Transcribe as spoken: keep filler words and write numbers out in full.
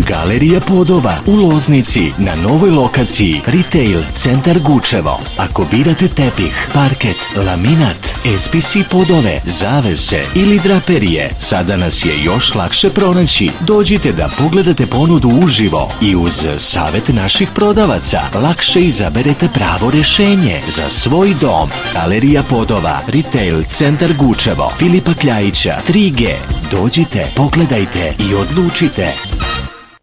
Galerija podova u Loznici na novoj lokaciji Retail centar Gučevo. Ako birate tepih, parket, laminat, S P C podove, zavese ili draperije, sada nas je još lakše pronaći. Dođite da pogledate ponudu uživo i uz savjet naših prodavaca lakše izaberete pravo rešenje za svoj dom. Galerija podova, Retail centar Gučevo, Filipa Kljajića tri G. Dođite, pogledajte i odlučite.